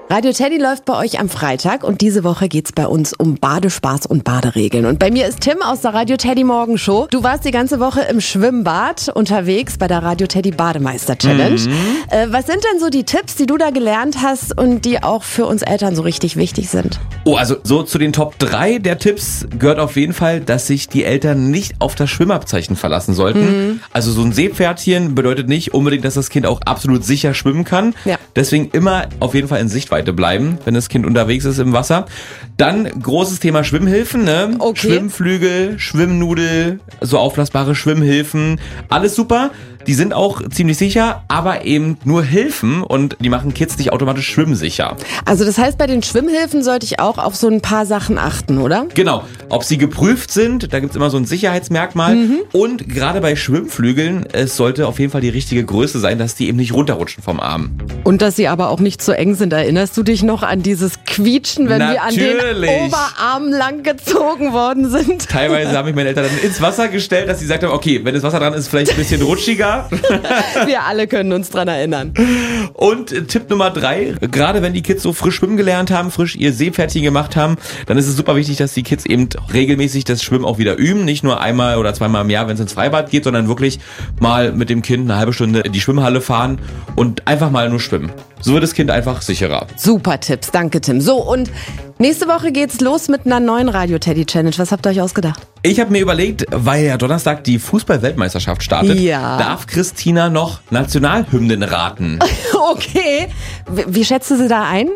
Radio Teddy läuft bei euch am Freitag und diese Woche geht's bei uns um Badespaß und Baderegeln. Und bei mir ist Tim aus der Radio Teddy Morgenshow. Du warst die ganze Woche im Schwimmbad unterwegs bei der Radio Teddy Bademeister Challenge. Was sind denn so die Tipps, die du da gelernt hast und die auch für uns Eltern so richtig wichtig sind? Oh, also so zu den Top 3 der Tipps gehört auf jeden Fall, dass sich die Eltern nicht auf das Schwimmabzeichen verlassen sollten. Also so ein Seepferdchen bedeutet nicht unbedingt, dass das Kind auch absolut sicher schwimmen kann. Ja. Deswegen immer auf jeden Fall in Sichtweite bleiben, wenn das Kind unterwegs ist im Wasser. Dann großes Thema Schwimmhilfen, ne? Okay. Schwimmflügel, Schwimmnudel, so aufblasbare Schwimmhilfen, alles super. Die sind auch ziemlich sicher, aber eben nur Hilfen und die machen Kids nicht automatisch schwimmsicher. Also das heißt, bei den Schwimmhilfen sollte ich auch auf so ein paar Sachen achten, oder? Genau, ob sie geprüft sind, da gibt's immer so ein Sicherheitsmerkmal. Und gerade bei Schwimmflügeln, es sollte auf jeden Fall die richtige Größe sein, dass die eben nicht runterrutschen vom Arm. Und dass sie aber auch nicht zu eng sind. Erinnerst du dich noch an dieses Quietschen, wenn wir an den Oberarmen lang gezogen worden sind? Teilweise haben mich meine Eltern dann ins Wasser gestellt, dass sie gesagt haben, okay, wenn das Wasser dran ist, vielleicht ein bisschen rutschiger. Wir alle können uns dran erinnern. Und Tipp Nummer 3, gerade wenn die Kids so frisch schwimmen gelernt haben, frisch ihr Seepferdchen gemacht haben, dann ist es super wichtig, dass die Kids eben regelmäßig das Schwimmen auch wieder üben. Nicht nur einmal oder zweimal im Jahr, wenn es ins Freibad geht, sondern wirklich mal mit dem Kind eine halbe Stunde in die Schwimmhalle fahren und einfach mal nur schwimmen. So wird das Kind einfach sicherer. Super Tipps, danke Tim. So, und nächste Woche geht's los mit einer neuen Radio Teddy Challenge. Was habt ihr euch ausgedacht? Ich habe mir überlegt, weil ja Donnerstag die Fußball-Weltmeisterschaft startet, darf Christina noch Nationalhymnen raten. Okay. Wie schätzt du sie da ein?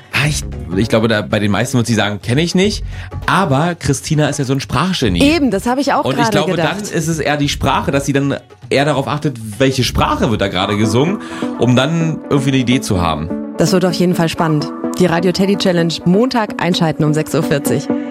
Ich glaube, da bei den meisten wird sie sagen, kenne ich nicht. Aber Christina ist ja so ein Sprachgenie. Eben, das habe ich auch gerade gedacht. Und ich glaube, dann ist es eher die Sprache, dass sie dann eher darauf achtet, welche Sprache wird da gerade gesungen, um dann irgendwie eine Idee zu haben. Das wird auf jeden Fall spannend. Die Radio Teddy Challenge Montag einschalten um 6:40 Uhr.